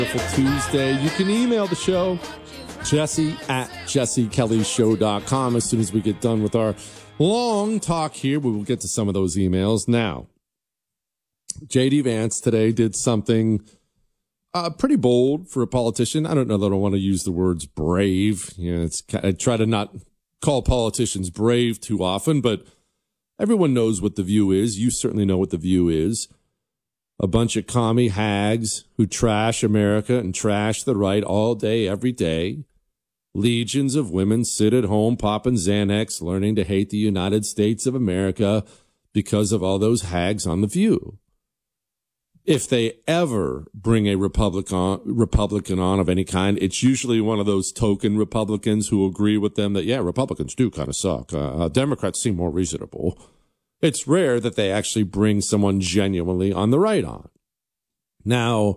Tuesday. You can email the show, Jesse at jessekellyshow.com. As soon as we get done with our long talk here, we will get to some of those emails. Now, J.D. Vance today did something pretty bold for a politician. I don't know that I want to use the words brave. I try to not call politicians brave too often, but everyone knows what The View is. You certainly know what The View is. A bunch of commie hags who trash America and trash the right all day, every day. Legions of women sit at home popping Xanax, learning to hate the United States of America because of all those hags on The View. If they ever bring a Republican on of any kind, it's usually one of those token Republicans who agree with them that, yeah, Republicans do kind of suck. Democrats seem more reasonable. It's rare that they actually bring someone genuinely on the right on. Now,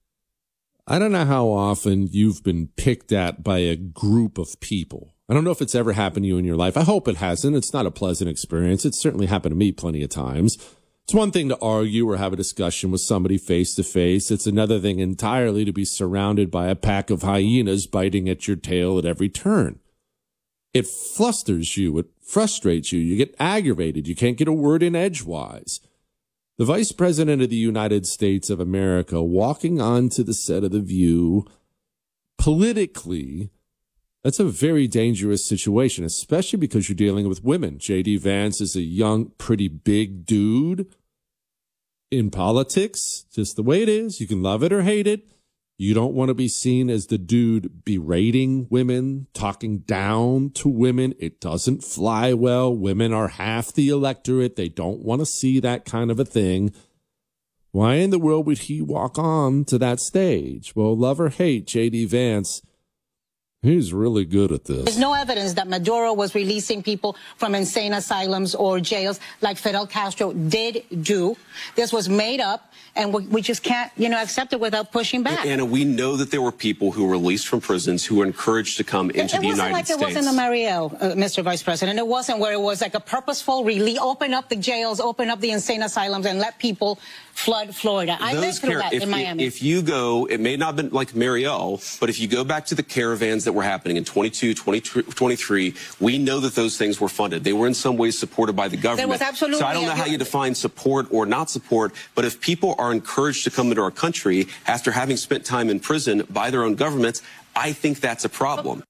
I don't know how often you've been picked at by a group of people. I don't know if it's ever happened to you in your life. I hope it hasn't. It's not a pleasant experience. It's certainly happened to me plenty of times. It's one thing to argue or have a discussion with somebody face to face. It's another thing entirely to be surrounded by a pack of hyenas biting at your tail at every turn. It flusters you. It frustrates you. You get aggravated. You can't get a word in edgewise. The Vice President of the United States of America walking onto the set of The View, politically, that's a very dangerous situation, especially because you're dealing with women. J.D. Vance is a young, pretty big dude in politics, just the way it is. You can love it or hate it. You don't want to be seen as the dude berating women, talking down to women. It doesn't fly well. Women are half the electorate. They don't want to see that kind of a thing. Why in the world would he walk on to that stage? Well, love or hate J.D. Vance, he's really good at this. There's no evidence that Maduro was releasing people from insane asylums or jails like Fidel Castro did do. This was made up, and we just can't, accept it without pushing back. Anna, we know that there were people who were released from prisons who were encouraged to come into the United States. It wasn't like it wasn't the Mariel, Mr. Vice President. It wasn't where it was like a purposeful release, open up the jails, open up the insane asylums, and let people flood Florida. I lived through that in Miami. If you go, it may not have been like Mariel, but if you go back to the caravans that were happening in 22, 23, we know that those things were funded. They were in some ways supported by the government. There was absolutely. So I don't know how you define support or not support, but if people are encouraged to come into our country after having spent time in prison by their own governments, I think that's a problem.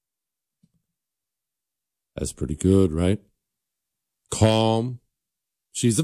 That's pretty good, right? Calm. She's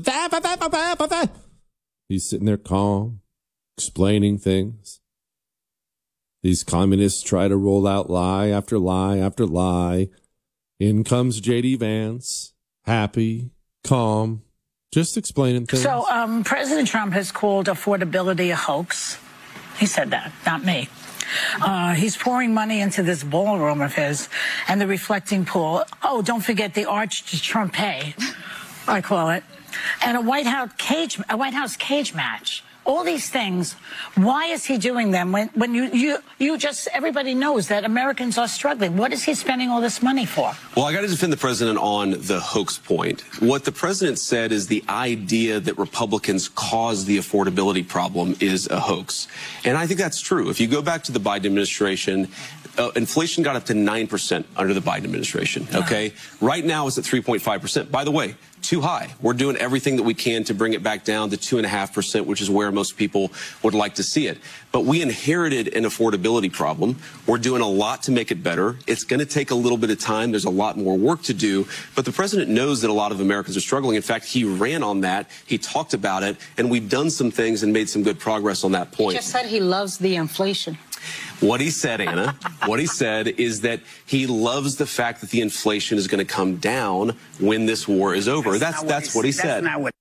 He's sitting there calm, explaining things. These communists try to roll out lie after lie after lie. In comes J.D. Vance, happy, calm, just explaining things. So President Trump has called affordability a hoax. He said that, not me. He's pouring money into this ballroom of his and the reflecting pool. Oh, don't forget the Arch de Trump, I call it. And a White House cage match. All these things. Why is he doing them when you just, everybody knows that Americans are struggling? What is he spending all this money for? Well, I got to defend the president on the hoax point. What the president said is the idea that Republicans caused the affordability problem is a hoax. And I think that's true. If you go back to the Biden administration, inflation got up to 9% under the Biden administration. Okay. Right now it's at 3.5%. By the way, too high. We're doing everything that we can to bring it back down to 2.5%, which is where most people would like to see it. But we inherited an affordability problem. We're doing a lot to make it better. It's going to take a little bit of time. There's a lot more work to do. But the president knows that a lot of Americans are struggling. In fact, he ran on that. He talked about it. And we've done some things and made some good progress on that point. He just said he loves the inflation. What he said, Anna, what he said is that he loves the fact that the inflation is going to come down when this war is over. That's what he said. That's not what